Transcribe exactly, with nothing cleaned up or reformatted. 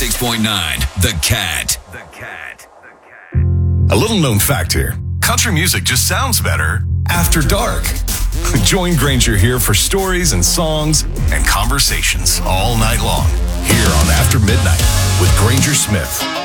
ninety-six point nine, The Cat. The Cat. A little known fact here. Country music just sounds better after dark. Join Granger here for stories and songs and conversations all night long here on After Midnight with Granger Smith.